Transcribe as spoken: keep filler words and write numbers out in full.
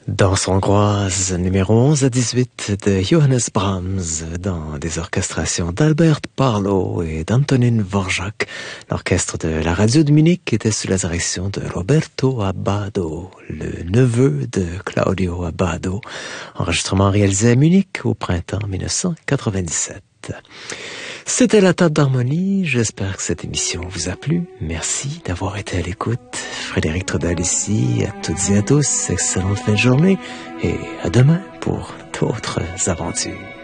Danse hongroise numéro onze à dix-huit de Johannes Brahms dans des orchestrations d'Albert Barlow et d'Antonín Dvořák. L'orchestre de la radio de Munich était sous la direction de Roberto Abbado, le neveu de Claudio Abbado. Enregistrement réalisé à Munich au printemps dix-neuf cent quatre-vingt-dix-sept. C'était la table d'harmonie. J'espère que cette émission vous a plu. Merci d'avoir été à l'écoute. Frédéric Trudel ici. À toutes et à tous, excellente fin de journée et à demain pour d'autres aventures.